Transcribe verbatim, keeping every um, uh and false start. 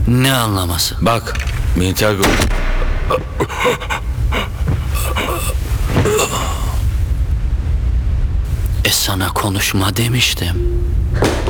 Ne anlaması? Bak, Mintago. E sana konuşma demiştim.